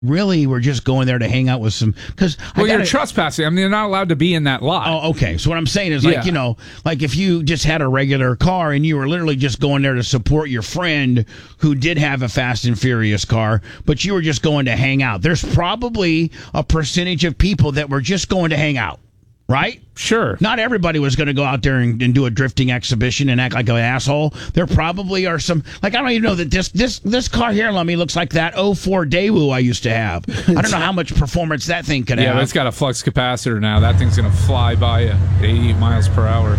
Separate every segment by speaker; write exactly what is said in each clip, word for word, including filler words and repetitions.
Speaker 1: really were just going there to hang out with some, because
Speaker 2: well, you're trespassing. I mean, they're not allowed to be in that lot.
Speaker 1: Oh, okay. So what I'm saying is, like, yeah. you know, like if you just had a regular car and you were literally just going there to support your friend who did have a Fast and Furious car, but you were just going to hang out. There's probably a percentage of people that were just going to hang out. Right?
Speaker 2: Sure.
Speaker 1: Not everybody was going to go out there and, and do a drifting exhibition and act like an asshole. There probably are some, like, I don't even know that this this this car here, Lummy, looks like that oh four Daewoo I used to have. I don't know how much performance that thing could
Speaker 2: yeah,
Speaker 1: have.
Speaker 2: Yeah, it's got a flux capacitor now. That thing's going to fly by at eighty miles per hour.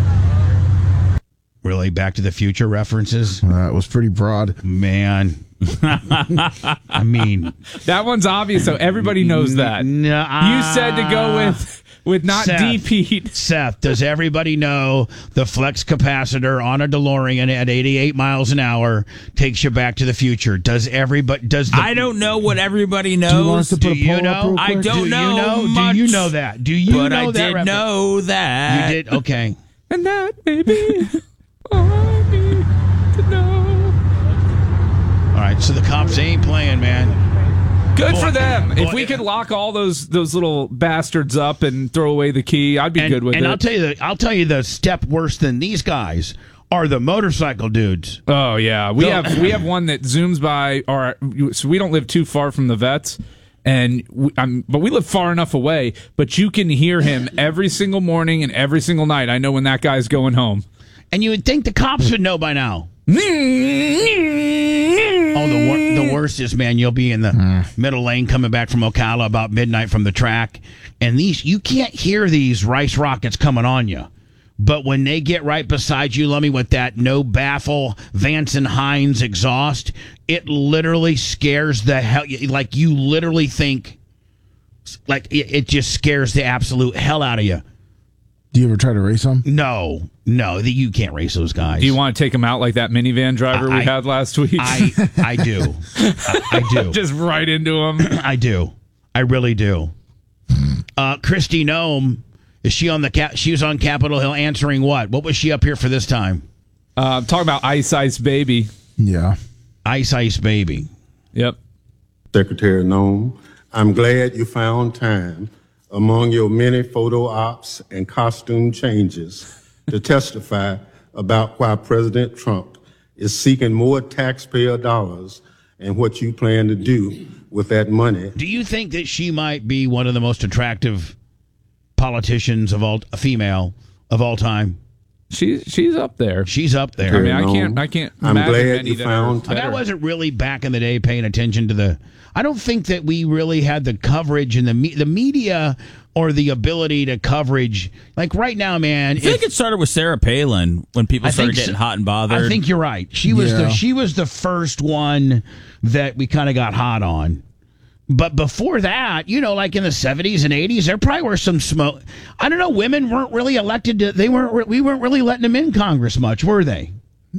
Speaker 1: Really? Back to the Future references?
Speaker 3: That was pretty broad.
Speaker 1: Man. I mean.
Speaker 2: That one's obvious, so everybody knows that.
Speaker 1: N- n-
Speaker 2: you said to go with... With not
Speaker 1: Seth,
Speaker 2: D P'd.
Speaker 1: Seth, does everybody know the flex capacitor on a DeLorean at eighty-eight miles an hour takes you back to the future? Does everybody? Does the,
Speaker 4: I don't know what everybody knows.
Speaker 3: Do you want us to put
Speaker 1: do
Speaker 3: a
Speaker 1: you
Speaker 3: poll
Speaker 1: know?
Speaker 3: up real quick?
Speaker 4: I don't
Speaker 1: do
Speaker 4: know.
Speaker 1: You know?
Speaker 4: Much,
Speaker 1: do you know that? Do you
Speaker 4: but
Speaker 1: know
Speaker 4: I
Speaker 1: that?
Speaker 4: did
Speaker 1: reference?
Speaker 4: know that.
Speaker 1: You did? Okay.
Speaker 2: And that may be all I need to know.
Speaker 1: All right. So the cops ain't playing, man.
Speaker 2: Good
Speaker 1: Boy,
Speaker 2: for them.
Speaker 1: boy,
Speaker 2: if we could lock all those those little bastards up and throw away the key, I'd be
Speaker 1: and,
Speaker 2: good with
Speaker 1: and
Speaker 2: it.
Speaker 1: And I'll tell you, the, I'll tell you, the step worse than these guys are the motorcycle dudes.
Speaker 2: Oh yeah, we
Speaker 1: The-
Speaker 2: have we have one that zooms by our. So we don't live too far from the vets, and we, I'm, but we live far enough away. But you can hear him every single morning and every single night. I know when that guy's going home.
Speaker 1: And you would think the cops would know by now. Oh, the wor- the worst is, man, you'll be in the mm. middle lane coming back from Ocala about midnight from the track, and these you can't hear these rice rockets coming on you. But when they get right beside you, Lummy, with that no baffle Vance and Hines exhaust, it literally scares the hell. Like, you literally think, like, it, it just scares the absolute hell out of you.
Speaker 3: Do you ever try to race them?
Speaker 1: No, no, you can't race those guys.
Speaker 2: Do you want to take him out like that minivan driver
Speaker 1: I,
Speaker 2: we had last week?
Speaker 1: I, I do. I, I do.
Speaker 2: Just right into him.
Speaker 1: I do. I really do. Uh, Christy Nome, is she on the cap? She was on Capitol Hill answering what? What was she up here for this time?
Speaker 2: Uh, I'm talking about Ice Ice Baby.
Speaker 3: Yeah.
Speaker 1: Ice Ice Baby.
Speaker 2: Yep.
Speaker 5: Secretary Nome, I'm glad you found time among your many photo ops and costume changes to testify about why President Trump is seeking more taxpayer dollars and what you plan to do with that money.
Speaker 1: Do you think that she might be one of the most attractive politicians of all, a female of all time?
Speaker 2: She's she's up there.
Speaker 1: She's up there.
Speaker 2: I mean, I can't I can't.
Speaker 5: I'm
Speaker 2: imagine
Speaker 5: glad
Speaker 2: any
Speaker 5: you
Speaker 2: that
Speaker 5: found
Speaker 2: are
Speaker 5: time.
Speaker 1: I, mean, I wasn't really back in the day paying attention to the. I don't think that we really had the coverage and the me, the media or the ability to coverage. Like right now, man.
Speaker 4: I think it started with Sarah Palin when people
Speaker 1: I
Speaker 4: started
Speaker 1: think
Speaker 4: getting
Speaker 1: so.
Speaker 4: hot and bothered.
Speaker 1: I think you're right. She was
Speaker 3: Yeah.
Speaker 1: the she was the first one that we kind of got hot on. But before that, you know, like in the seventies and eighties, there probably were some smoke. I don't know. Women weren't really elected to. They weren't. We weren't really letting them in Congress much, were they?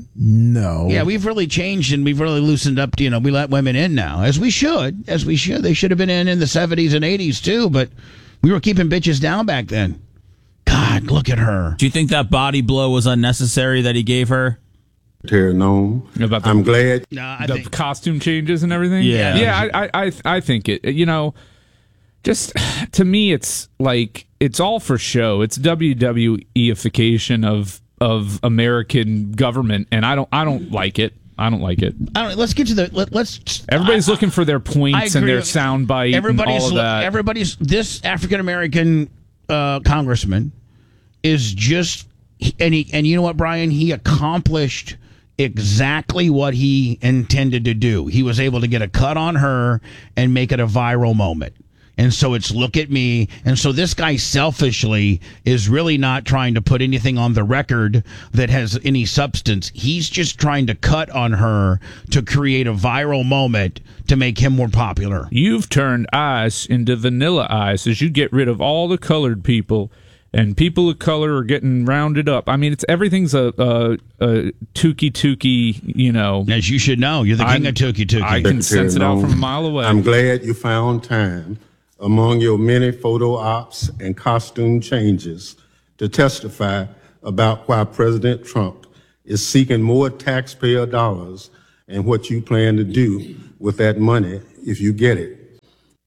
Speaker 3: No.
Speaker 1: Yeah, we've really changed and we've really loosened up. To, you know, we let women in now, as we should, as we should. They should have been in in the seventies and eighties too, but we were keeping bitches down back then. God, look at her.
Speaker 4: Do you think that body blow was unnecessary that he gave her?
Speaker 5: Secretary Nome,
Speaker 2: About the-
Speaker 5: I'm glad.
Speaker 1: No, I
Speaker 2: the
Speaker 1: think
Speaker 2: costume changes and everything.
Speaker 4: Yeah.
Speaker 2: yeah. I, I, I, I think it. You know, just to me, it's like it's all for show. It's W W E-ification of of American government, and I don't, I don't like it. I don't like it.
Speaker 1: I don't. Let's get to the. Let, let's.
Speaker 2: Everybody's
Speaker 1: I,
Speaker 2: looking for their
Speaker 1: I
Speaker 2: points and
Speaker 1: agree.
Speaker 2: their soundbite and
Speaker 1: Everybody's
Speaker 2: all of that.
Speaker 1: everybody's this African American uh, congressman is just and he and you know what, Brian, he accomplished exactly what he intended to do. He was able to get a cut on her and make it a viral moment. And so it's look at me. And so this guy selfishly is really not trying to put anything on the record that has any substance. He's just trying to cut on her to create a viral moment to make him more popular.
Speaker 2: You've turned ice into vanilla ice as you get rid of all the colored people, and people of color are getting rounded up. I mean, it's everything's a, a, a tookie tookie, you know.
Speaker 1: As you should know, you're the king
Speaker 2: I'm-
Speaker 1: of Tookie Tookie.
Speaker 2: I can sense it out from a mile away.
Speaker 5: I'm glad you found time among your many photo ops and costume changes to testify about why President Trump is seeking more taxpayer dollars and what you plan to do with that money if you get it.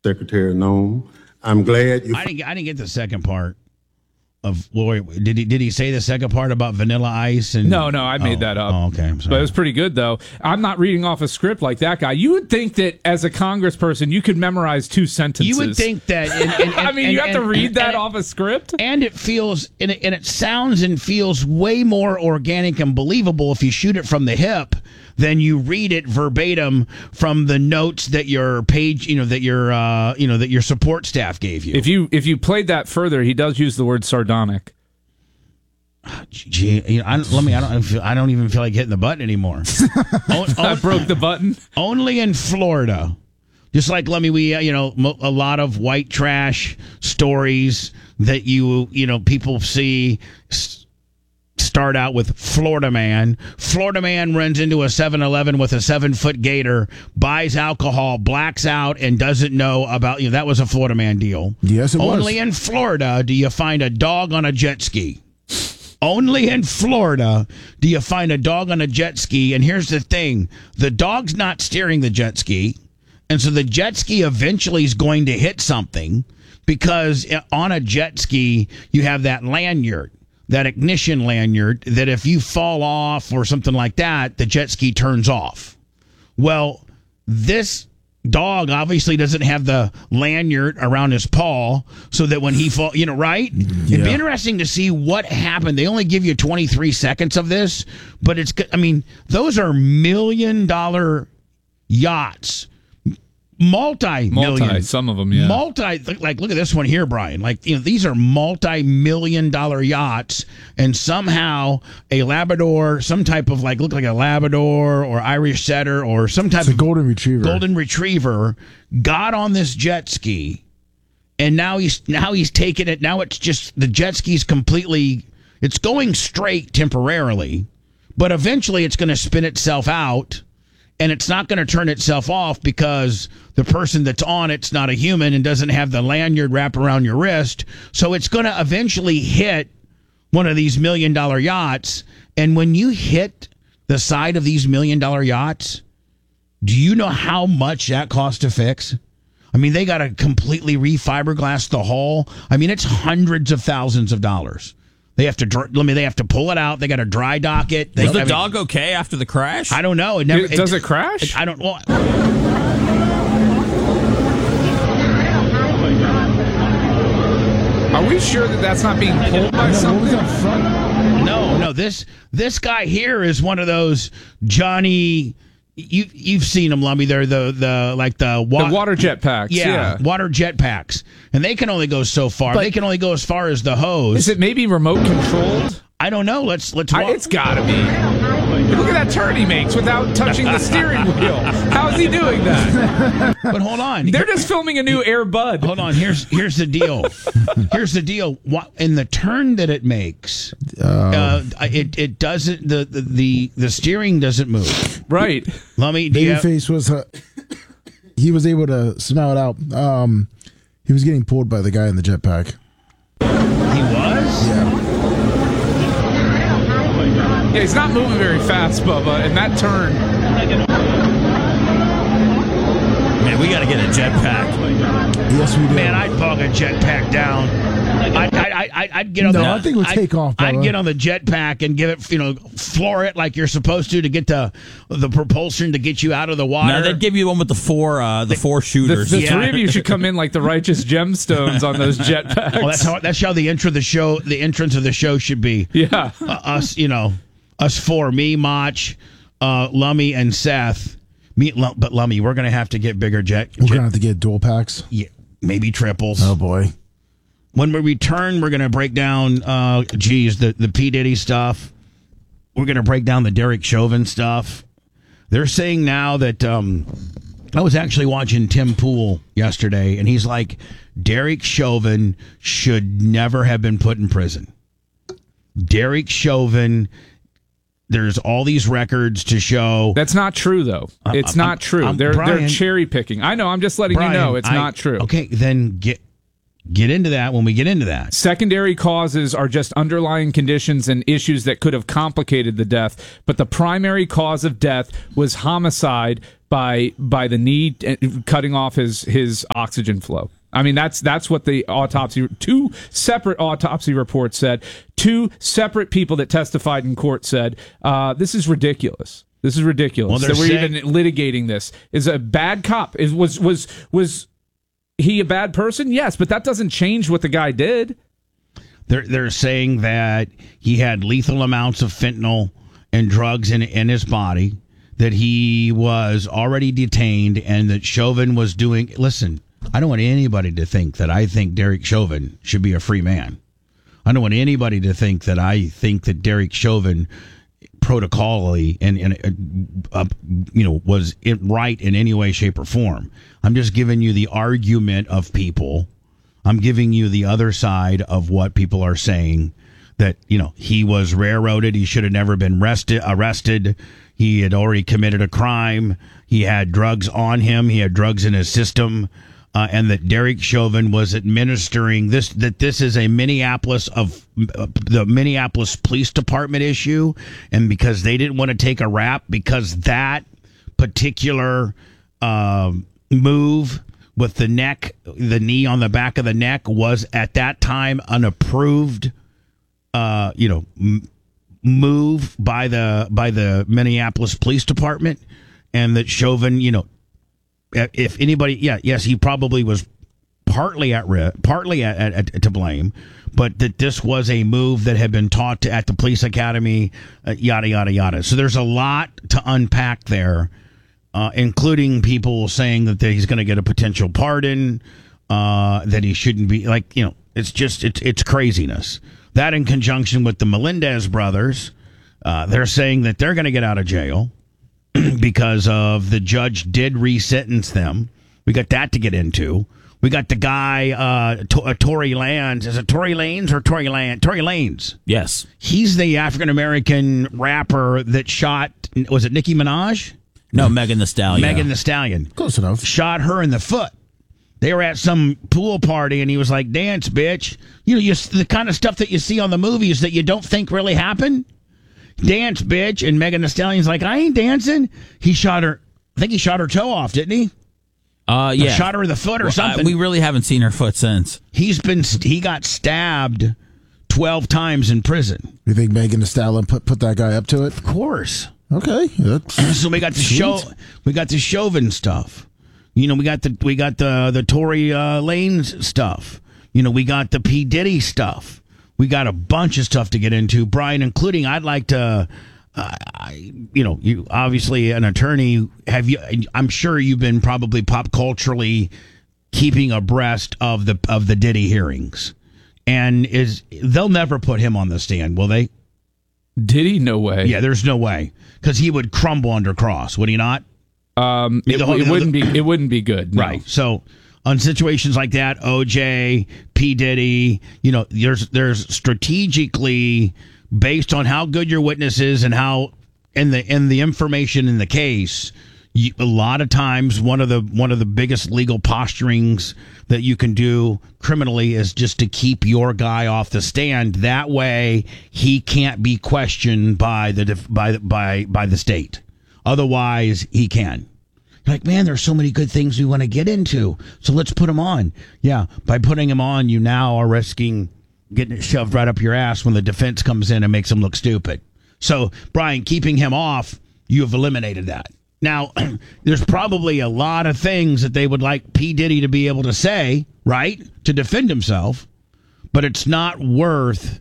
Speaker 5: Secretary Nome. I'm glad you.
Speaker 1: I didn't. I didn't get the second part of Lori. Did he? Did he say the second part about Vanilla Ice? And
Speaker 2: No, no, I made
Speaker 1: oh,
Speaker 2: that up.
Speaker 1: Oh, okay, I'm sorry.
Speaker 2: But it was pretty good, though. I'm not reading off a script like that guy. You would think that as a congressperson, you could memorize two sentences.
Speaker 1: You would think that. And, and, and,
Speaker 2: I mean,
Speaker 1: and,
Speaker 2: you have
Speaker 1: and,
Speaker 2: to read that
Speaker 1: and,
Speaker 2: off a script?
Speaker 1: And it feels, and it, and it sounds and feels way more organic and believable if you shoot it from the hip than you read it verbatim from the notes that your page, you know, that your, uh, you know, that your support staff gave you.
Speaker 2: If you if you played that further, he does use the word sardonic.
Speaker 1: Gee, you know, I, let me. I don't. Feel, I don't even feel like hitting the button anymore. o-
Speaker 2: I broke the button.
Speaker 1: Only in Florida, just like let me. We, uh, you know, mo- a lot of white trash stories that you, you know, people see s- start out with Florida man. Florida man runs into a seven eleven with a seven foot gator, buys alcohol, blacks out, and doesn't know about. You know, that was a Florida man deal.
Speaker 3: Yes, it was.
Speaker 1: Only in Florida do you find a dog on a jet ski. Only in Florida do you find a dog on a jet ski. And here's the thing. The dog's not steering the jet ski. And so the jet ski eventually is going to hit something because on a jet ski, you have that lanyard, that ignition lanyard, that if you fall off or something like that, the jet ski turns off. Well, this dog obviously doesn't have the lanyard around his paw so that when he fall, you know, right?
Speaker 3: Yeah.
Speaker 1: It'd be interesting to see what happened. They only give you twenty-three seconds of this, but it's, I mean, those are million dollar yachts. Multi-million.
Speaker 2: Multi, some of them, yeah.
Speaker 1: Multi, like, look at this one here, Brian. Like, you know, these are multi-million dollar yachts, and somehow a Labrador, some type of, like, look like a Labrador or Irish Setter or some type
Speaker 3: It's a
Speaker 1: of
Speaker 3: golden retriever.
Speaker 1: golden retriever got on this jet ski, and now he's now he's taking it. Now it's just the jet ski's completely. It's going straight temporarily, but eventually it's going to spin itself out. And it's not going to turn itself off because the person that's on it's not a human and doesn't have the lanyard wrapped around your wrist. So it's going to eventually hit one of these million dollar yachts. And when you hit the side of these million dollar yachts, do you know how much that costs to fix? I mean, they got to completely refiberglass the hull. I mean, it's hundreds of thousands of dollars. They have to. Dr- Let me. They have to pull it out. They got to dry dock it. They,
Speaker 4: Was the
Speaker 1: I mean,
Speaker 4: dog okay after the crash?
Speaker 1: I don't know. It never.
Speaker 2: It- does it crash?
Speaker 1: I don't. Well,
Speaker 2: Are we sure that that's not being pulled by
Speaker 3: No, what was
Speaker 2: something?
Speaker 3: that front?
Speaker 1: no, no. This this guy here is one of those Johnny. You you've seen them, Lumby. They're the the like the, wa-
Speaker 2: The water jet packs.
Speaker 1: Yeah,
Speaker 2: Yeah.
Speaker 1: water jet packs, and they can only go so far.
Speaker 2: But-
Speaker 1: they can only go as far as the hose.
Speaker 2: Is it maybe remote controlled?
Speaker 1: I don't know. Let's let's.
Speaker 2: I,
Speaker 1: wa-
Speaker 2: it's got to be. Look at that turn he makes without touching the steering wheel. How is he doing that?
Speaker 1: but hold on.
Speaker 2: They're just filming a new Air Bud.
Speaker 1: Hold on. Here's here's the deal. Here's the deal. What in the turn that it makes, uh, it it doesn't the, the the the steering doesn't move.
Speaker 2: Right.
Speaker 1: Lummy, do you have,
Speaker 3: Babyface was uh, he was able to smell it out. Um, he was getting pulled by the guy in the jetpack.
Speaker 1: he was?
Speaker 3: Yeah.
Speaker 2: Yeah, he's not moving very fast, Bubba, and that turn.
Speaker 4: Man, we got to get a jetpack.
Speaker 3: Yes, we do.
Speaker 1: Man, I'd bog a jetpack down. I'd, I'd, I'd, I'd get on
Speaker 3: No,
Speaker 1: the.
Speaker 3: I think we'll
Speaker 1: I'd-
Speaker 3: take off,
Speaker 1: I'd
Speaker 3: Bubba.
Speaker 1: get on the jetpack and give it, you know, floor it like you're supposed to to get the the propulsion to get you out of the water.
Speaker 4: Now they'd give you one with the four, uh, the four
Speaker 2: The,
Speaker 4: shooters.
Speaker 2: the
Speaker 1: Yeah.
Speaker 2: three of you should come in like the righteous gemstones on those jetpacks.
Speaker 1: well, that's how that's how the intro of the show, the entrance of the show should be.
Speaker 2: Yeah.
Speaker 1: Uh, us, you know, us four, me, Mach, uh, Lummy, and Seth. Me, Lum- but Lummy, we're gonna have to get bigger jet,
Speaker 3: We're
Speaker 1: jet
Speaker 3: gonna have to get dual packs.
Speaker 1: yeah, maybe triples.
Speaker 3: Oh boy.
Speaker 1: When we return, we're gonna break down, uh, geez, the the P Diddy stuff. We're gonna break down the Derek Chauvin stuff. They're saying now that um, I was actually watching Tim Pool yesterday, and he's like, Derek Chauvin should never have been put in prison. Derek Chauvin, there's all these records to show.
Speaker 2: That's not true, though. It's
Speaker 1: I'm-
Speaker 2: not true.
Speaker 1: I'm-
Speaker 2: they're
Speaker 1: Brian-
Speaker 2: they're cherry picking. I know. I'm just letting
Speaker 1: Brian,
Speaker 2: you know it's
Speaker 1: I-
Speaker 2: not true.
Speaker 1: Okay, then get get into that when we get into that.
Speaker 2: Secondary causes are just underlying conditions and issues that could have complicated the death, but the primary cause of death was homicide by by the knee cutting off his his oxygen flow. I mean, that's that's what the autopsy, two separate autopsy reports said. Two separate people that testified in court said, uh, this is ridiculous. This is ridiculous.
Speaker 1: Well,
Speaker 2: that we're
Speaker 1: saying-
Speaker 2: even litigating this. Is a bad cop. Is was was was he a bad person? Yes, but that doesn't change what the guy did.
Speaker 1: They're they're saying that he had lethal amounts of fentanyl and drugs in in his body, that he was already detained, and that Chauvin was doing. Listen, I don't want anybody to think that I think Derek Chauvin should be a free man. I don't want anybody to think that I think that Derek Chauvin protocolally and, and uh, you know, was it right in any way, shape, or form. I'm just giving you the argument of people. I'm giving you the other side of what people are saying, that, you know, he was railroaded. He should have never been arrested. arrested. He had already committed a crime. He had drugs on him. He had drugs in his system. Uh, and that Derek Chauvin was administering this, that this is a Minneapolis of uh, the Minneapolis Police Department issue. And because they didn't want to take a rap, because that particular uh, move with the neck, the knee on the back of the neck, was at that time an approved, uh, you know, m- move by the by the Minneapolis Police Department, and that Chauvin, you know, if anybody, yeah, yes, he probably was partly at risk, partly at, at, at, to blame, but that this was a move that had been taught to, at the police academy, uh, yada yada yada. So there's a lot to unpack there. Uh, including people saying that he's going to get a potential pardon, uh, that he shouldn't be, like, you know, it's just, it's, it's craziness. That in conjunction with the Melendez brothers, uh, they're saying that they're going to get out of jail because of the judge did resentence them. We got that to get into. We got the guy, uh, to, uh, Tory Lanez. Is it Tory Lanez or Tory Lanez? Tory Lanez.
Speaker 4: Yes.
Speaker 1: He's the African-American rapper that shot, was it Nicki Minaj?
Speaker 4: No, Megan Thee Stallion.
Speaker 1: Megan Thee Stallion.
Speaker 3: Close enough.
Speaker 1: Shot her in the foot. They were at some pool party, and he was like, dance, bitch. You know, you, the kind of stuff that you see on the movies that you don't think really happened. Dance, bitch. And Megan Thee Stallion's like, I ain't dancing. He shot her, I think he shot her toe off, didn't he?
Speaker 4: Uh, yeah.
Speaker 1: Or shot her in the foot or
Speaker 4: well,
Speaker 1: something.
Speaker 4: Uh, we really haven't seen her foot since.
Speaker 1: He's been, he got stabbed twelve times in prison.
Speaker 3: You think Megan Thee Stallion put, put that guy up to it?
Speaker 1: Of course.
Speaker 3: Okay. That's
Speaker 1: so we got the
Speaker 3: sweet.
Speaker 1: show, we got the Chauvin stuff. You know, we got the we got the the Tory uh, Lanez stuff. You know, we got the P Diddy stuff. We got a bunch of stuff to get into, Brian, including I'd like to. Uh, I, you know, you obviously an attorney. Have you? I'm sure you've been probably pop culturally keeping abreast of the of the Diddy hearings, and is they'll never put him on the stand, will they?
Speaker 2: Did he? No way.
Speaker 1: Yeah, there's no way, because he would crumble under cross, would he not?
Speaker 2: Um, it,
Speaker 1: The whole-
Speaker 2: it wouldn't be. It wouldn't be good. No.
Speaker 1: Right. So on situations like that, O J, P Diddy, you know, there's there's strategically, based on how good your witness is and how and the and the information in the case, you, a lot of times one of the one of the biggest legal posturings that you can do criminally is just to keep your guy off the stand. That way, he can't be questioned by the by by by the state. Otherwise, he can. You're like, man, there's so many good things we want to get into, so let's put him on. Yeah, by putting him on, you now are risking getting it shoved right up your ass when the defense comes in and makes him look stupid. So, Brian, keeping him off, you have eliminated that. Now, there's probably a lot of things that they would like P. Diddy to be able to say, right, to defend himself, but it's not worth,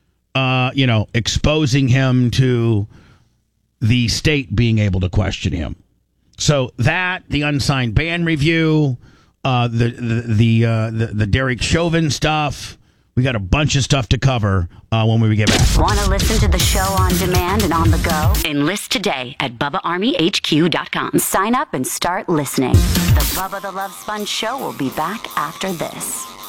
Speaker 1: uh, you know, exposing him to the state being able to question him. So that, the unsigned ban review, uh, the the the, uh, the the Derek Chauvin stuff. We got a bunch of stuff to cover uh, when we get back.
Speaker 6: Want to listen to the show on demand and on the go? Enlist today at Bubba Army H Q dot com. Sign up and start listening. The Bubba the Love Sponge Show will be back after this.